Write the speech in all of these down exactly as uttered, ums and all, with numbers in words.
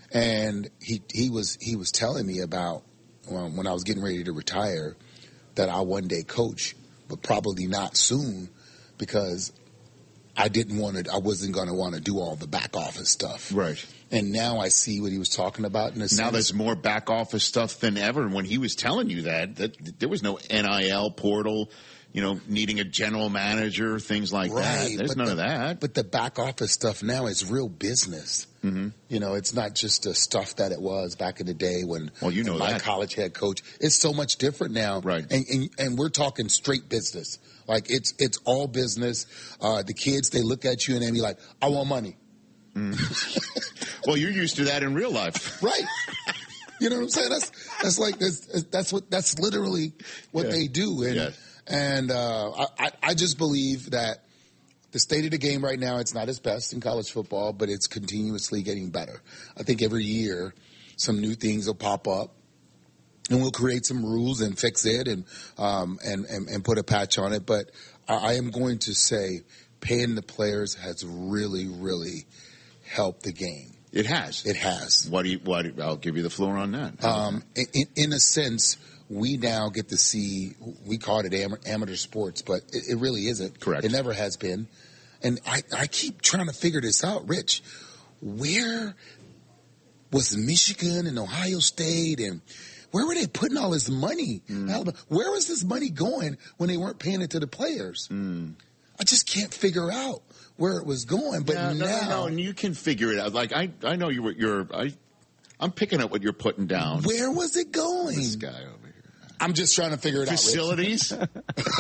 And he he was he was telling me about um, when I was getting ready to retire that I'll one day coach, but probably not soon because I didn't want to. I wasn't going to want to do all the back office stuff. Right. And now I see what he was talking about. In a sense. Now there's more back office stuff than ever. And when he was telling you that, that there was no N I L portal, you know, needing a general manager, things like right, that. There's none the, of that. But the back office stuff now is real business. Mm-hmm. You know, it's not just the stuff that it was back in the day when well, you know my that. college head coach. It's so much different now. Right. And, and, and we're talking straight business. Like it's it's all business. Uh, the kids, they look at you and they be like, I want money. Mm. Well, you're used to that in real life. Right. You know what I'm saying? That's that's like that's that's what that's literally what yeah. they do. And yeah. and uh, I I just believe that the state of the game right now, it's not its best in college football, but it's continuously getting better. I think every year some new things will pop up. And we'll create some rules and fix it and um, and, and and put a patch on it. But I, I am going to say paying the players has really, really helped the game. It has. It has. What do you? What? Do you, I'll give you the floor on that. Um, in, in a sense, we now get to see. We call it am- amateur sports, but it, it really isn't. Correct. It never has been. And I, I keep trying to figure this out, Rich. Where was Michigan and Ohio State and where were they putting all this money? Mm. Where was this money going when they weren't paying it to the players? Mm. I just can't figure out where it was going. But yeah, now, no, no, no, and you can figure it out. Like I, I know you were. You're. I, I'm picking up what you're putting down. Where was it going? This guy over here. I'm just trying to figure it Facilities? out.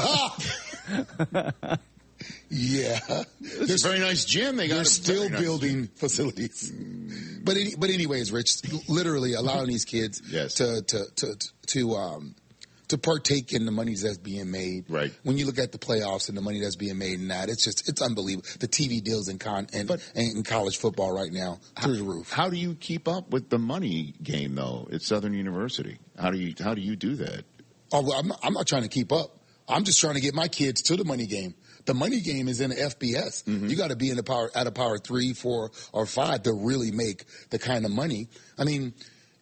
Facilities. Yeah, it's a very nice gym. They got. They're still nice building gym. facilities. Mm. But any, but anyways, Rich, literally allowing these kids yes. to to to to um to partake in the money that's being made. Right. When you look at the playoffs and the money that's being made in that, it's just it's unbelievable. The T V deals in con and, but, and in college football right now through how, the roof. How do you keep up with the money game though at Southern University? How do you how do you do that? Oh, well, I'm not, I'm not trying to keep up. I'm just trying to get my kids to the money game. The money game is in the F B S. Mm-hmm. You got to be in the power at a power three, four, or five to really make the kind of money. I mean,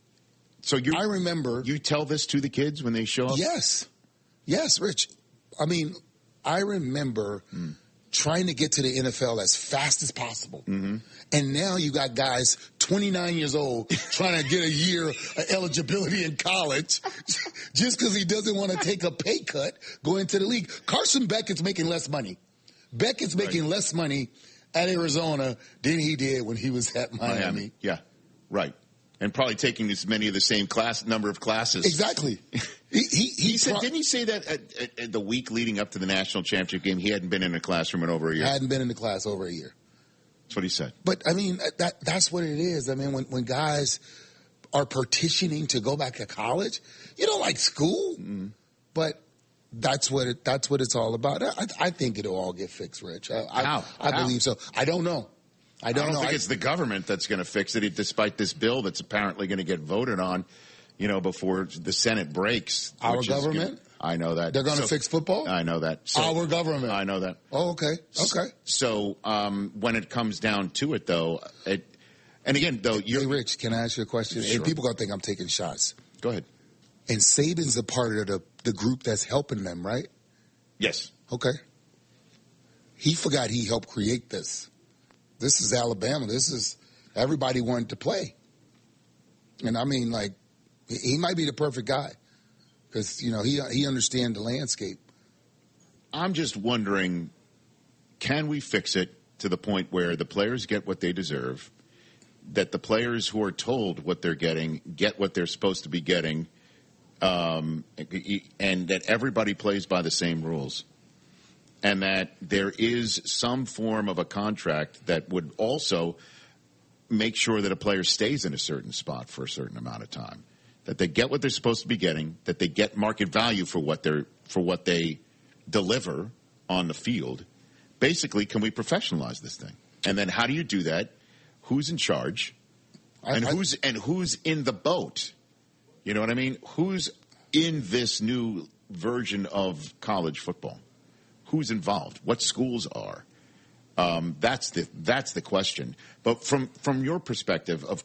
so you I remember you tell this to the kids when they show up. Yes, yes, Rich. I mean, I remember mm. trying to get to the N F L as fast as possible, mm-hmm. and now you got guys twenty-nine years old trying to get a year of eligibility in college just because he doesn't want to take a pay cut going to the league. Carson Beckett's making less money. Beckett's making right. less money at Arizona than he did when he was at Miami. Miami. Yeah, right. And probably taking as many of the same class number of classes. Exactly. He, he, he, he said, pro- didn't he say that at, at, at the week leading up to the national championship game, he hadn't been in a classroom in over a year? Hadn't been in the class over a year. That's what he said. But, I mean, that that's what it is. I mean, when, when guys are petitioning to go back to college, you don't like school, mm-hmm. but that's what it, that's what it's all about. I, I think it'll all get fixed, Rich. I, How? I, I How? believe so. I don't know. I don't, I don't know. think I, it's the government that's going to fix it, despite this bill that's apparently going to get voted on, you know, before the Senate breaks. Our government? I know that. They're going to so, fix football? I know that. So, Our government? I know that. Oh, okay. Okay. So um, when it comes down to it, though, it, and again, though, you're... Hey, Rich, can I ask you a question? Sure. And people are going to think I'm taking shots. Go ahead. And Saban's a part of the, the group that's helping them, right? Yes. Okay. He forgot he helped create this. This is Alabama. This is everybody wanted to play. And I mean, like, he might be the perfect guy because, you know, he he understands the landscape. I'm just wondering, can we fix it to the point where the players get what they deserve, that the players who are told what they're getting get what they're supposed to be getting, um, and that everybody plays by the same rules? And that there is some form of a contract that would also make sure that a player stays in a certain spot for a certain amount of time, that they get what they're supposed to be getting, that they get market value for what they're for what they deliver on the field. Basically, can we professionalize this thing? And then how do you do that? Who's in charge? And I, I, who's and who's in the boat? You know what I mean? Who's in this new version of college football? Who's involved? What schools are? Um, that's the that's the question. But from from your perspective of